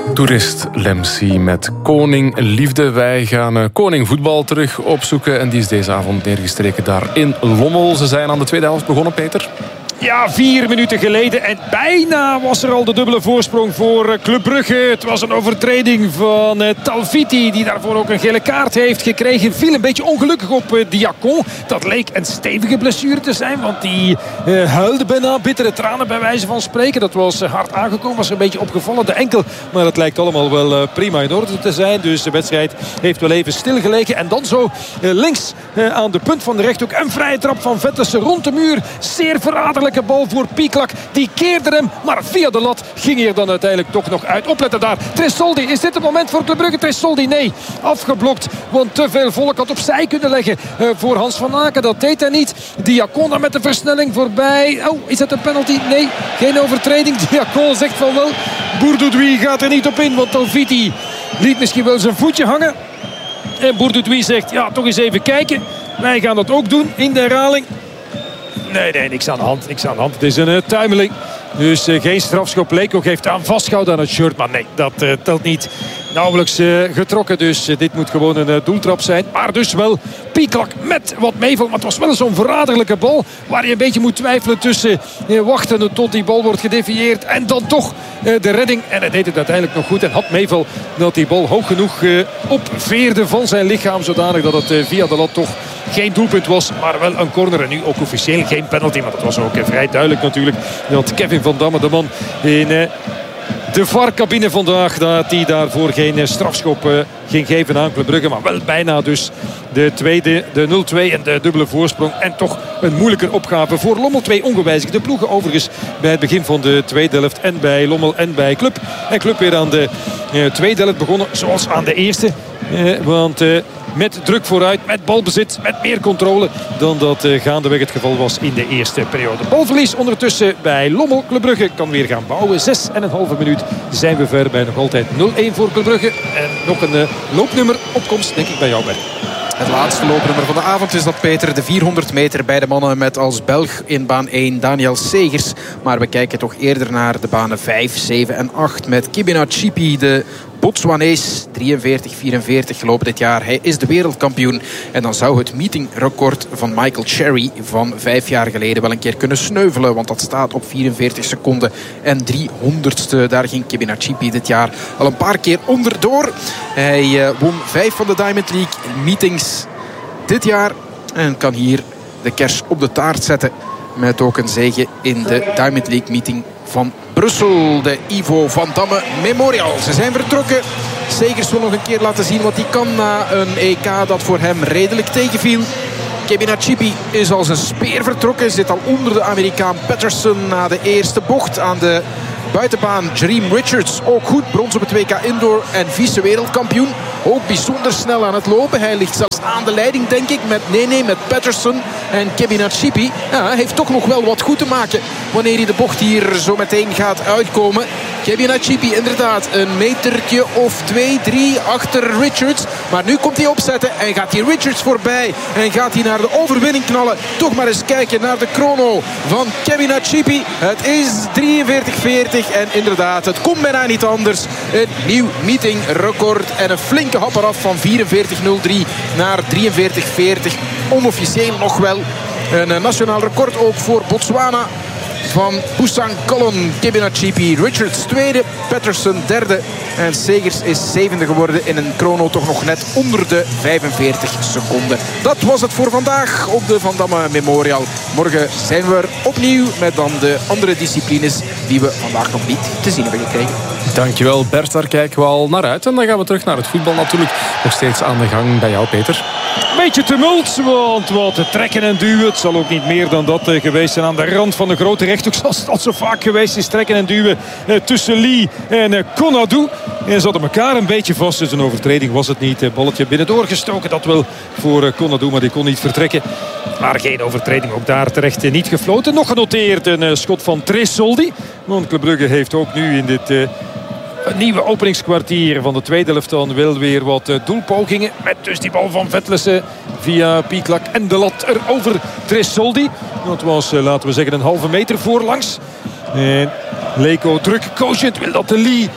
Toerist Lemsi met Koning Liefde. Wij gaan Koning Voetbal terug opzoeken. En die is deze avond neergestreken daar in Lommel. Ze zijn aan de tweede helft begonnen, Peter. Ja, 4 minuten geleden. En bijna was er al de dubbele voorsprong voor Club Brugge. Het was een overtreding van Talviti, die daarvoor ook een gele kaart heeft gekregen. Viel een beetje ongelukkig op Diacon. Dat leek een stevige blessure te zijn, want die huilde bijna, bittere tranen bij wijze van spreken. Dat was hard aangekomen, was een beetje opgevallen, de enkel. Maar het lijkt allemaal wel prima in orde te zijn. Dus de wedstrijd heeft wel even stilgelegen. En dan zo links aan de punt van de rechthoek. Een vrije trap van Vettesen rond de muur. Zeer verraderlijk. Bal voor Pieklak. Die keerde hem. Maar via de lat ging hij er dan uiteindelijk toch nog uit. Opletten daar. Tresoldi. Is dit het moment voor Club Brugge? Tresoldi, nee. Afgeblokt. Want te veel volk had opzij kunnen leggen voor Hans van Aken. Dat deed hij niet. Diacon met de versnelling voorbij. Oh, is dat een penalty? Nee. Geen overtreding. Diacon zegt van wel. Bourdoudoui gaat er niet op in. Want Talviti liet misschien wel zijn voetje hangen. En Bourdoudoui zegt, ja, toch eens even kijken. Wij gaan dat ook doen in de herhaling. Nee, niks aan de hand. Het is een tuimeling. Dus geen strafschop. Leko geeft aan, vastgehouden aan het shirt. Maar nee, dat telt niet. Nauwelijks getrokken. Dus dit moet gewoon een doeltrap zijn. Maar dus wel Pieklak met wat meeval. Maar het was wel zo'n verraderlijke bal. Waar je een beetje moet twijfelen tussen wachten tot die bal wordt gedefieerd. En dan toch de redding. En hij deed het uiteindelijk nog goed. En had meeval dat die bal hoog genoeg opveerde van zijn lichaam. Zodanig dat het via de lat toch geen doelpunt was. Maar wel een corner. En nu ook officieel geen penalty. Maar dat was ook vrij duidelijk natuurlijk. Dat Kevin van Damme, de man in de VAR-cabine vandaag, dat hij daarvoor geen strafschop ging geven aan Club Brugge. Maar wel bijna dus de tweede, de 0-2 en de dubbele voorsprong. En toch een moeilijke opgave voor Lommel. 2 ongewijzigde ploegen overigens bij het begin van de tweede helft. En bij Lommel en bij Club. En Club weer aan de tweede helft begonnen zoals aan de eerste. Want met druk vooruit, met balbezit, met meer controle dan dat gaandeweg het geval was in de eerste periode. Balverlies ondertussen bij Lommel. Club Brugge kan weer gaan bouwen. 6,5 minuut zijn we ver bij nog altijd 0-1 voor Club Brugge. En nog een loopnummer opkomst, denk ik, bij jou, Bert. Het laatste loopnummer van de avond is dat, Peter. De 400 meter bij de mannen met als Belg in baan 1 Daniel Segers. Maar we kijken toch eerder naar de banen 5, 7 en 8 met Kebina Chipi, de Botswanees, 43-44 gelopen dit jaar. Hij is de wereldkampioen. En dan zou het meetingrecord van Michael Cherry van 5 jaar geleden wel een keer kunnen sneuvelen. Want dat staat op 44 seconden en 300ste. Daar ging Kebina Chipi dit jaar al een paar keer onderdoor. Hij won 5 van de Diamond League meetings dit jaar. En kan hier de kers op de taart zetten. Met ook een zege in de Diamond League meeting van Brussel. De Ivo van Damme Memorial. Ze zijn vertrokken. Segers wil nog een keer laten zien wat hij kan na een EK dat voor hem redelijk tegenviel. Kebina Chipi is als een speer vertrokken. Zit al onder de Amerikaan Patterson na de eerste bocht aan de buitenbaan. Jareem Richards ook goed. Brons op het WK Indoor en vice-wereldkampioen. Ook bijzonder snel aan het lopen. Hij ligt zelfs aan de leiding, denk ik, met Patterson en Kebina Chipi. Ja, heeft toch nog wel wat goed te maken wanneer hij de bocht hier zo meteen gaat uitkomen. Kebina Chipi inderdaad een metertje of 2, 3 achter Richards. Maar nu komt hij opzetten en gaat hij Richards voorbij. En gaat hij naar de overwinning knallen. Toch maar eens kijken naar de chrono van Kebina Chipi. Het is 43-40 en inderdaad, het komt bijna niet anders. Een nieuw meetingrecord en een flinke hap eraf van 44-03 naar 43-40. Onofficieel nog wel een nationaal record ook voor Botswana van Pusang Kolon. Kebina Chipi, Richards tweede, Patterson derde en Segers is zevende geworden in een chrono toch nog net onder de 45 seconden. Dat was het voor vandaag op de Van Damme Memorial. Morgen zijn we er opnieuw met dan de andere disciplines die we vandaag nog niet te zien hebben gekregen. Dankjewel Bert, daar kijken we al naar uit. En dan gaan we terug naar het voetbal natuurlijk. Nog steeds aan de gang bij jou, Peter. Een beetje tumult, want wat trekken en duwen. Het zal ook niet meer dan dat geweest zijn aan de rand van de grote rechthoek. Zoals het al zo vaak geweest is, trekken en duwen tussen Lee en Konadu. En ze hadden elkaar een beetje vast. Dus een overtreding was het niet. Balletje binnendoor gestoken, dat wel voor Konadu, maar die kon niet vertrekken. Maar geen overtreding, ook daar terecht niet gefloten. Nog genoteerd een schot van Tresoldi. Want Club Brugge heeft ook nu in dit een nieuwe openingskwartier van de tweede helft dan wel weer wat doelpogingen. Met dus die bal van Vettesen via Pieklak en de lat erover Tresoldi. Dat was, laten we zeggen, een halve meter voorlangs. En Leko druk. Koscielny wil dat de Lee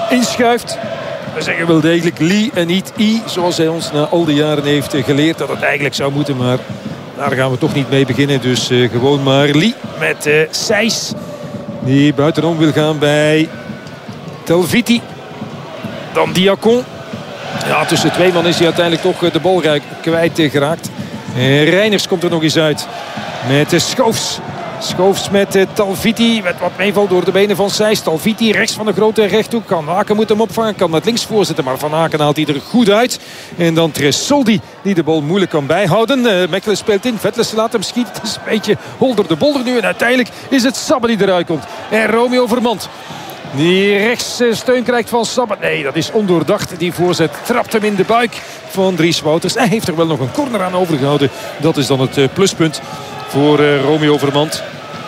inschuift. We zeggen wel degelijk Lee en niet I, zoals hij ons na al die jaren heeft geleerd dat het eigenlijk zou moeten. Maar daar gaan we toch niet mee beginnen. Dus gewoon maar Lee met Sijs, die buitenom wil gaan bij Telviti. Dan Diacon. Ja, tussen twee man is hij uiteindelijk toch de bal kwijt geraakt. Reiners komt er nog eens uit met Schoofs. Schoofs met Talviti. Met wat meevalt door de benen van Sijs. Talviti rechts van de grote rechthoek. Van Aken moet hem opvangen. Kan met links voorzetten. Maar Van Aken haalt hij er goed uit. En dan Tresoldi die de bal moeilijk kan bijhouden. Mechelen speelt in. Vetlers laat hem schieten. Het is een beetje holder de bolder nu. En uiteindelijk is het Sabbe die eruit komt. En Romeo Vermand. Die rechts steun krijgt van Sabbe. Nee, dat is ondoordacht. Die voorzet trapt hem in de buik van Dries Wouters. Hij heeft er wel nog een corner aan overgehouden. Dat is dan het pluspunt voor Romeo Vermand.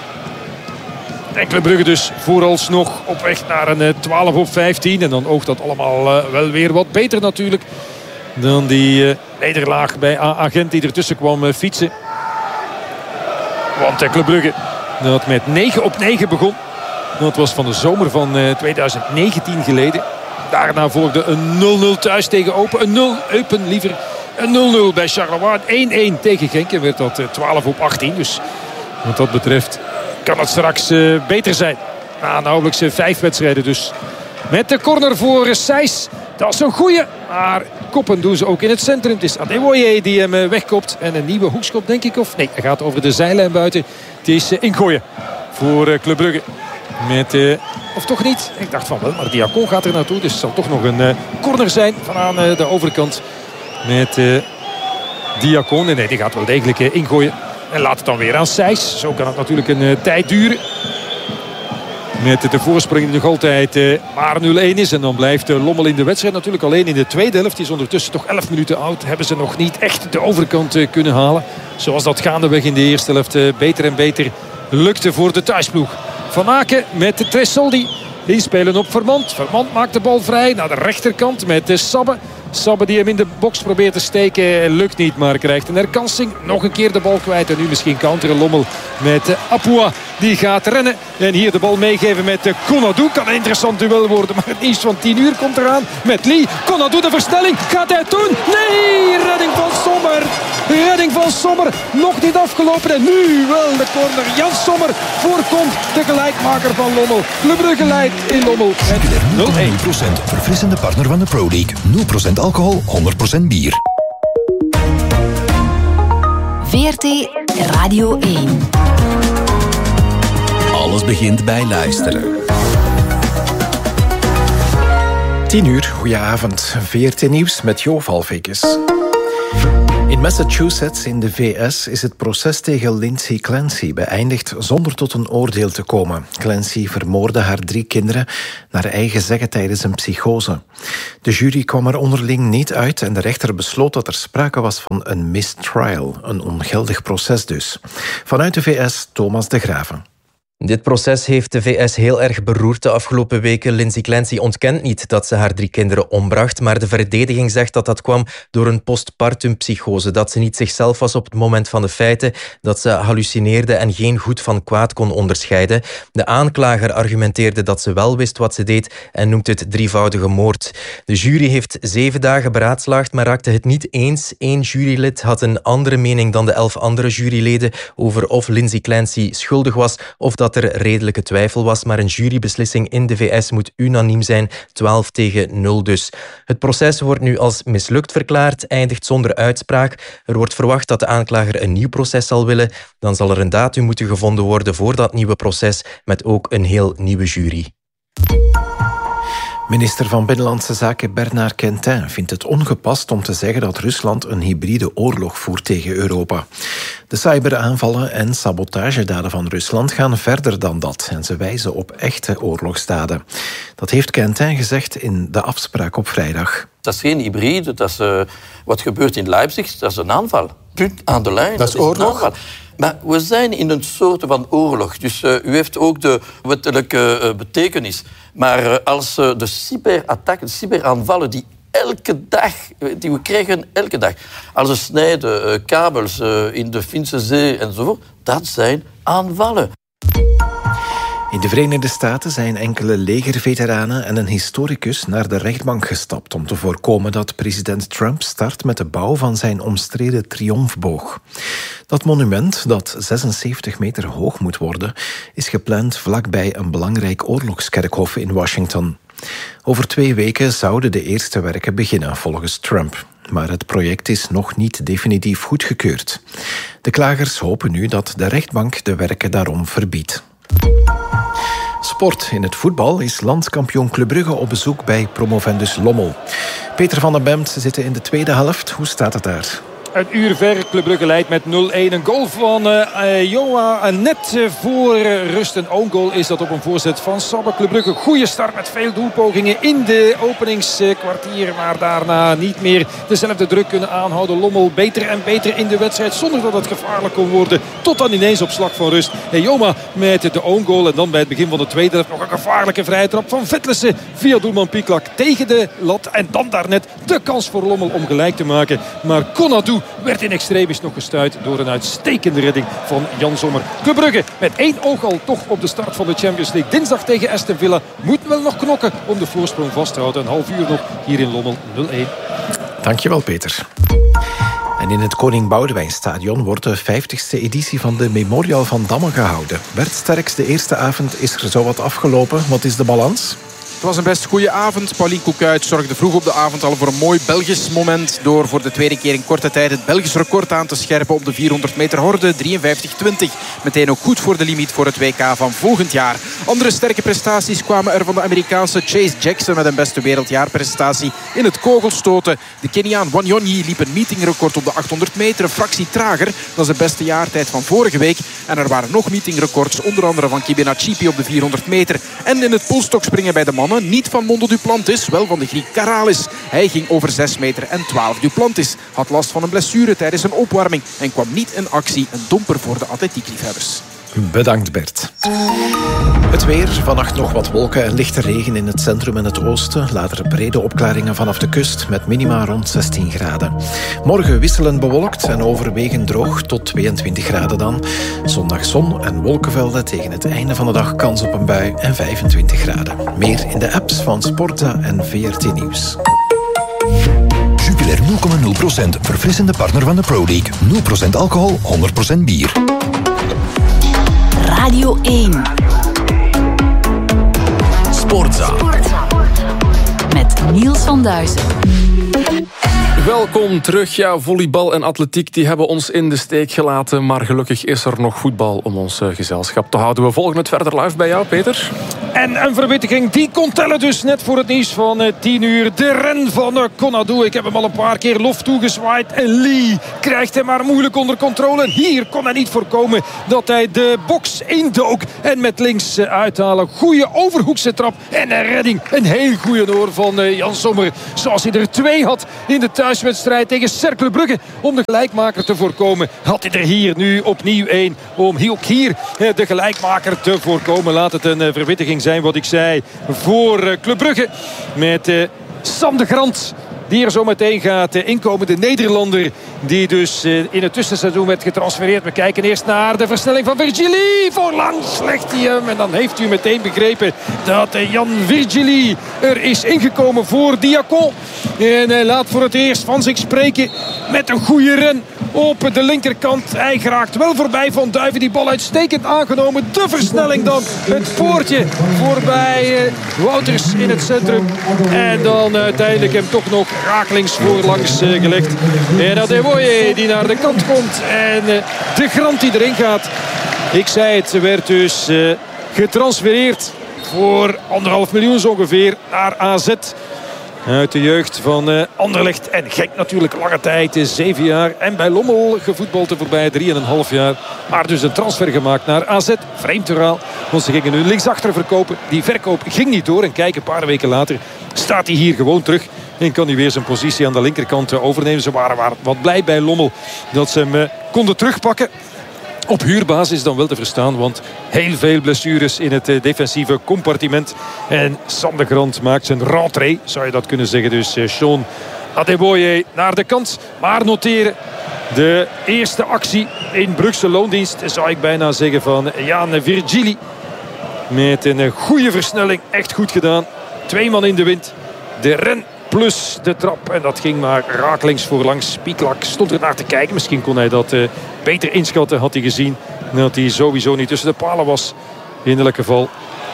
Club Brugge dus vooralsnog op weg naar een 12-15. En dan oogt dat allemaal wel weer wat beter natuurlijk dan die nederlaag bij A-agent die ertussen kwam fietsen. Want Club Brugge dat met 9-9 begon. Dat was van de zomer van 2019 geleden. Daarna volgde een 0-0 thuis tegen Open. Een 0-0 bij Charleroi. 1-1 tegen Genk. En werd dat 12-18. Dus wat dat betreft kan het straks beter zijn. Na nauwelijks 5 wedstrijden dus. Met de corner voor Sijs. Dat is een goeie. Maar koppen doen ze ook in het centrum. Het is Adewoye die hem wegkopt. En een nieuwe hoekschop denk ik. Of nee, hij gaat over de zijlijn buiten. Het is ingooien voor Club Brugge. Met, of toch niet? Ik dacht van wel, maar Diacon gaat er naartoe. Dus het zal toch nog een corner zijn van aan de overkant. Met Diacon. Nee, die gaat wel degelijk ingooien. En laat het dan weer aan Sijs. Zo kan het natuurlijk een tijd duren. Met de voorsprong die nog altijd maar 0-1 is. En dan blijft Lommel in de wedstrijd natuurlijk alleen in de tweede helft. Die is ondertussen toch 11 minuten oud. Hebben ze nog niet echt de overkant kunnen halen. Zoals dat gaandeweg in de eerste helft beter en beter lukte voor de thuisploeg. Van Aken met de Tresoldi. Die spelen op Vermand. Vermand maakt de bal vrij naar de rechterkant met Sabbe. Sabbe die hem in de box probeert te steken. Lukt niet, maar krijgt een herkansing. Nog een keer de bal kwijt. En nu misschien counteren Lommel met Apua. Die gaat rennen. En hier de bal meegeven met Konadu. Kan een interessant duel worden. Maar het nieuws van 10 uur komt eraan. Met Lee. Konadu de versnelling. Gaat hij het doen? Nee! Redding van Sommer. Redding van Sommer. Nog niet afgelopen. En nu wel de corner. Jan Sommer voorkomt de gelijkmaker van Lommel. Club Brugge leidt in Lommel. 0,1% verfrissende partner van de Pro League. 0% alcohol, 100% bier. VRT Radio 1. Alles begint bij luisteren. 10 uur, goedenavond. VRT Nieuws met Jo Valvekes. In Massachusetts in de VS is het proces tegen Lindsay Clancy beëindigd zonder tot een oordeel te komen. Clancy vermoordde haar 3 kinderen naar eigen zeggen tijdens een psychose. De jury kwam er onderling niet uit en de rechter besloot dat er sprake was van een mistrial, een ongeldig proces dus. Vanuit de VS, Thomas de Graven. Dit proces heeft de VS heel erg beroerd de afgelopen weken. Lindsay Clancy ontkent niet dat ze haar 3 kinderen ombracht, maar de verdediging zegt dat dat kwam door een postpartum psychose, dat ze niet zichzelf was op het moment van de feiten, dat ze hallucineerde en geen goed van kwaad kon onderscheiden. De aanklager argumenteerde dat ze wel wist wat ze deed en noemt het 3-voudige moord. De jury heeft 7 dagen beraadslaagd, maar raakte het niet eens. 1 jurylid had een andere mening dan de 11 andere juryleden over of Lindsay Clancy schuldig was of dat er redelijke twijfel was, maar een jurybeslissing in de VS moet unaniem zijn, 12-0 dus. Het proces wordt nu als mislukt verklaard, eindigt zonder uitspraak. Er wordt verwacht dat de aanklager een nieuw proces zal willen. Dan zal er een datum moeten gevonden worden voor dat nieuwe proces, met ook een heel nieuwe jury. Minister van Binnenlandse Zaken Bernard Quentin vindt het ongepast om te zeggen dat Rusland een hybride oorlog voert tegen Europa. De cyberaanvallen en sabotagedaden van Rusland gaan verder dan dat en ze wijzen op echte oorlogsdaden. Dat heeft Quentin gezegd in de afspraak op vrijdag. Dat is geen hybride, dat is wat gebeurt in Leipzig, dat is een aanval. Punt aan de lijn. Dat is oorlog? Maar we zijn in een soort van oorlog. Dus u heeft ook de wettelijke betekenis. Maar als de cyberattacken, de cyberaanvallen die die we krijgen elke dag. Als we snijden kabels in de Finse Zee enzovoort, dat zijn aanvallen. In de Verenigde Staten zijn enkele legerveteranen en een historicus naar de rechtbank gestapt om te voorkomen dat president Trump start met de bouw van zijn omstreden triomfboog. Dat monument, dat 76 meter hoog moet worden, is gepland vlakbij een belangrijk oorlogskerkhof in Washington. Over 2 weken zouden de eerste werken beginnen, volgens Trump. Maar het project is nog niet definitief goedgekeurd. De klagers hopen nu dat de rechtbank de werken daarom verbiedt. Sport. In het voetbal is landskampioen Club Brugge op bezoek bij promovendus Lommel. Peter van den Bemt zit in de tweede helft. Hoe staat het daar? Een uur ver, Club Brugge leidt met 0-1. Een goal van Joa. Net voor rust een own goal is dat op een voorzet van Sabbe. Club Brugge, goede start met veel doelpogingen in de openingskwartier. Maar daarna niet meer dezelfde druk kunnen aanhouden. Lommel beter en beter in de wedstrijd zonder dat het gevaarlijk kon worden. Tot dan ineens op slag van rust. Joma met de own goal. En dan bij het begin van de tweede helft nog een gevaarlijke vrije trap van Vetlesen via doelman Pieklak tegen de lat. En dan daarnet de kans voor Lommel om gelijk te maken. Maar Konadu werd in extremis nog gestuit door een uitstekende redding van Jan Sommer. Club Brugge met 1 oog al toch op de start van de Champions League. Dinsdag tegen Aston Villa moet wel nog knokken om de voorsprong vast te houden. Een half uur nog hier in Lommel 0-1. Dankjewel, Peter. En in het Koning Boudewijnstadion wordt de 50ste editie van de Memorial van Damme gehouden. Bert Sterks, de eerste avond is er zowat afgelopen. Wat is de balans? Het was een best goede avond. Paulien Koekuit zorgde vroeg op de avond al voor een mooi Belgisch moment door voor de tweede keer in korte tijd het Belgisch record aan te scherpen op de 400 meter horde. 53-20. Meteen ook goed voor de limiet voor het WK van volgend jaar. Andere sterke prestaties kwamen er van de Amerikaanse Chase Jackson met een beste wereldjaarprestatie in het kogelstoten. De Keniaan Wanyonyi liep een meetingrecord op de 800 meter. Een fractie trager. Dat is de beste jaartijd van vorige week. En er waren nog meetingrecords. Onder andere van Kibena Chipi op de 400 meter. En in het poolstokspringen bij de mannen. Niet van Mondo Duplantis, wel van de Griek Karalis. Hij ging over 6 meter en 12. Duplantis had last van een blessure tijdens een opwarming en kwam niet in actie. Een domper voor de atletiekliefhebbers. Bedankt, Bert. Het weer. Vannacht nog wat wolken en lichte regen in het centrum en het oosten. Later brede opklaringen vanaf de kust met minima rond 16 graden. Morgen wisselend bewolkt en overwegend droog tot 22 graden dan. Zondag zon en wolkenvelden, tegen het einde van de dag kans op een bui en 25 graden. Meer in de apps van Sportza en VRT Nieuws. Jupiler 0,0%. Verfrissende partner van de Pro League. 0% alcohol, 100% bier. Radio 1. Sportza. Met Niels van Duizen. Welkom terug. Ja, volleybal en atletiek die hebben ons in de steek gelaten. Maar gelukkig is er nog voetbal om ons gezelschap te houden. We volgen het verder live bij jou, Peter. En een verwittiging die kon tellen dus net voor het nieuws van 10 uur. De ren van Konadu. Ik heb hem al een paar keer lof toegezwaaid. En Lee krijgt hem maar moeilijk onder controle. En hier kon hij niet voorkomen dat hij de box indook. En met links uithalen. Goeie overhoekse trap. En een redding. Een heel goede oor van Jan Sommer. Zoals hij er 2 had in de thuiswedstrijd tegen Cercle Brugge. Om de gelijkmaker te voorkomen. Had hij er hier nu opnieuw 1. Om ook hier de gelijkmaker te voorkomen. Laat het een verwittiging zijn wat ik zei voor Club Brugge. Met Sam de Grant. Die er zo meteen gaat inkomen. De Nederlander die dus in het tussenseizoen werd getransfereerd. We kijken eerst naar de versnelling van Virgili. Voorlangs legt hij hem. En dan heeft u meteen begrepen dat Jan Virgili er is ingekomen voor Diacon. En hij laat voor het eerst van zich spreken met een goede ren op de linkerkant. Hij geraakt wel voorbij Van Duiven. Die bal uitstekend aangenomen. De versnelling dan. Het poortje voorbij Wouters in het centrum. En dan uiteindelijk hem toch nog rakelings voorlangs gelegd. En Adeboye die naar de kant komt. En de Grant die erin gaat. Ik zei het, ze werd dus getransfereerd voor 1,5 miljoen zo ongeveer naar AZ. Uit de jeugd van Anderlecht en Genk natuurlijk lange tijd, 7 jaar. En bij Lommel gevoetbald de voorbije 3,5 jaar. Maar dus een transfer gemaakt naar AZ. Vreemd verhaal, want ze gingen nu linksachter verkopen. Die verkoop ging niet door en kijk, een paar weken later staat hij hier gewoon terug. En kan hij weer zijn positie aan de linkerkant overnemen. Ze waren wat blij bij Lommel dat ze hem konden terugpakken. Op huurbasis dan wel te verstaan, want heel veel blessures in het defensieve compartiment. En Sam de Grant maakt zijn rentrée, zou je dat kunnen zeggen. Dus Sean Adeboye naar de kant. Maar noteren, de eerste actie in Brugse loondienst, zou ik bijna zeggen, van Jan Virgili. Met een goede versnelling. Echt goed gedaan. 2 man in de wind. De ren plus de trap. En dat ging maar rakelings voorlangs. Pieklak stond er naar te kijken. Misschien kon hij dat beter inschatten. Had hij gezien dat hij sowieso niet tussen de palen was. In elk geval.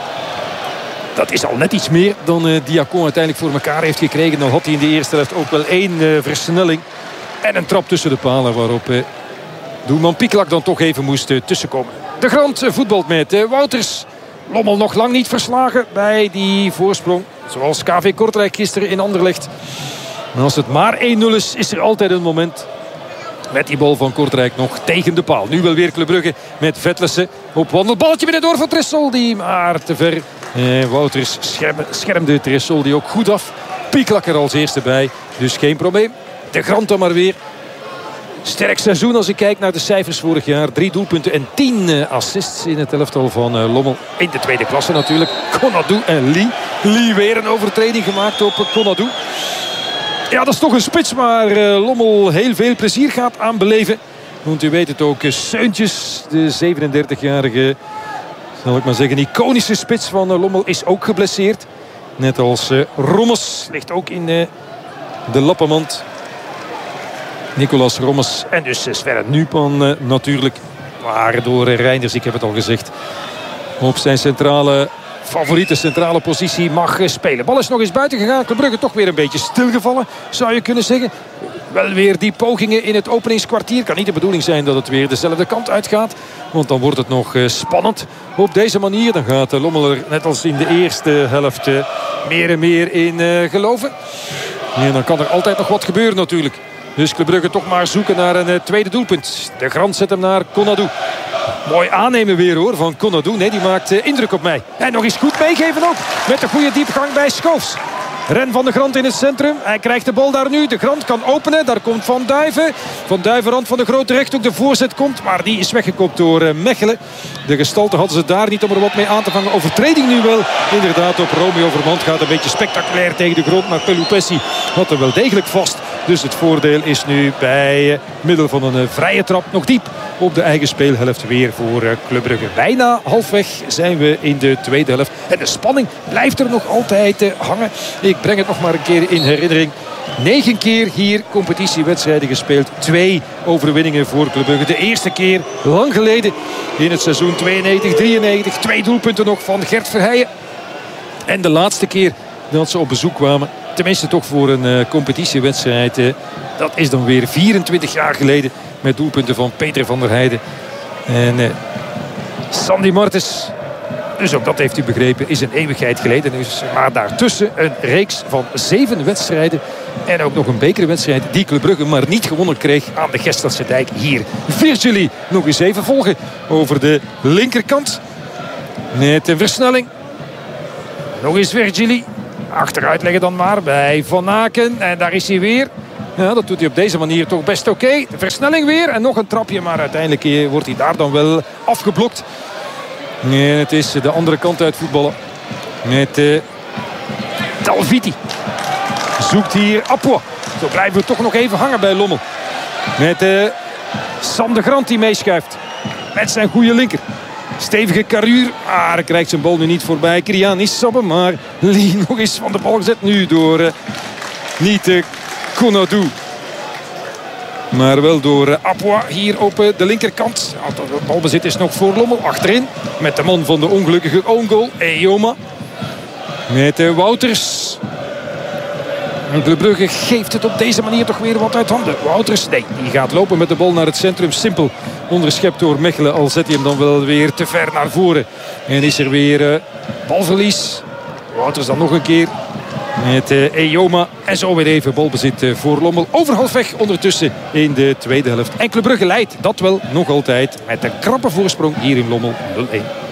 Dat is al net iets meer dan Diacon uiteindelijk voor elkaar heeft gekregen. Dan had hij in de eerste helft ook wel 1 versnelling. En een trap tussen de palen waarop doelman Pieklak dan toch even moest tussenkomen. De Grant voetbalt met Wouters. Lommel nog lang niet verslagen bij die voorsprong. Zoals KV Kortrijk gisteren in Anderlecht. En als het maar 1-0 is er altijd een moment. Met die bal van Kortrijk nog tegen de paal. Nu wel weer Club Brugge met Vetlesen op wandelballetje binnendoor van Tressoldi. Maar te ver. Wouters schermde Tressoldi ook goed af. Pieklak er als eerste bij. Dus geen probleem. De Grant dan maar weer. Sterk seizoen als ik kijk naar de cijfers vorig jaar. 3 doelpunten en 10 assists in het elftal van Lommel. In de tweede klasse natuurlijk. Konadu en Lee. Lee weer een overtreding gemaakt op Konadu. Ja, dat is toch een spits waar Lommel heel veel plezier gaat aan beleven. Want u weet het ook, Seuntjes, de 37-jarige, zal ik maar zeggen, iconische spits van Lommel, is ook geblesseerd. Net als Rommes, ligt ook in de lappenmand. Nicolas Rommes en dus Sverre Nupan natuurlijk. Maar door Reinders, ik heb het al gezegd, op zijn favoriete centrale positie mag spelen. Bal is nog eens buiten gegaan. Club Brugge toch weer een beetje stilgevallen, zou je kunnen zeggen. Wel weer die pogingen in het openingskwartier. Kan niet de bedoeling zijn dat het weer dezelfde kant uitgaat. Want dan wordt het nog spannend. Op deze manier dan gaat Lommel er net als in de eerste helft meer en meer in geloven. En dan kan er altijd nog wat gebeuren natuurlijk. Dus Club Brugge toch maar zoeken naar een tweede doelpunt. De Grant zet hem naar Konadu. Mooi aannemen weer hoor van Konadu. Nee, die maakt indruk op mij. En nog eens goed meegeven ook. Met de goede diepgang bij Schoofs. Ren van de Grant in het centrum. Hij krijgt de bal daar nu. De Grant kan openen. Daar komt Van Duiven. Van Duiven rand van de grote rechthoek. De voorzet komt. Maar die is weggekopt door Mechelen. De gestalte hadden ze daar niet om er wat mee aan te vangen. Overtreding nu wel. Inderdaad op Romeo Vermand. Gaat een beetje spectaculair tegen de grond. Maar Pelupessi had hem wel degelijk vast. Dus het voordeel is nu bij middel van een vrije trap nog diep op de eigen speelhelft weer voor Club Brugge. Bijna halfweg zijn we in de tweede helft. En de spanning blijft er nog altijd hangen. Ik breng het nog maar een keer in herinnering. 9 keer hier competitiewedstrijden gespeeld. 2 overwinningen voor Club Brugge. De eerste keer lang geleden in het seizoen 92-93. 2 doelpunten nog van Gert Verheijen. En de laatste keer dat ze op bezoek kwamen, tenminste toch voor een competitiewedstrijd, dat is dan weer 24 jaar geleden. Met doelpunten van Peter van der Heijden en Sandy Martens. Dus ook dat heeft u begrepen, is een eeuwigheid geleden. Dus, maar daartussen een reeks van 7 wedstrijden. En ook nog een bekerwedstrijd die Club Brugge maar niet gewonnen kreeg aan de Gestelse Dijk hier. Virgili nog eens even volgen over de linkerkant. Met een versnelling. Nog eens Virgili. Achteruit leggen dan maar bij Van Aken. En daar is hij weer. Ja, dat doet hij op deze manier toch best oké. De versnelling weer en nog een trapje. Maar uiteindelijk wordt hij daar dan wel afgeblokt. En het is de andere kant uit voetballen. Met Talviti. Zoekt hier Apua. Zo blijven we toch nog even hangen bij Lommel. Met Sam de Grant die meeschuift. Met zijn goede linker. Stevige carruur. Hij krijgt zijn bal nu niet voorbij. Kriaan Sabbe, maar Lee nog eens van de bal gezet. Nu door niet Konadu. Maar wel door Apua hier op de linkerkant. Het balbezit is nog voor Lommel. Achterin met de man van de ongelukkige own goal. Eyoma. Met Wouters. Club Brugge geeft het op deze manier toch weer wat uit handen. Wouters, nee, die gaat lopen met de bal naar het centrum. Simpel onderschept door Mechelen. Al zet hij hem dan wel weer te ver naar voren. En is er weer balverlies. Wouters dan nog een keer. Met Eyoma. En zo weer even balbezit voor Lommel. Over halfweg ondertussen in de tweede helft. En Club Brugge leidt dat wel nog altijd met een krappe voorsprong hier in Lommel 0-1.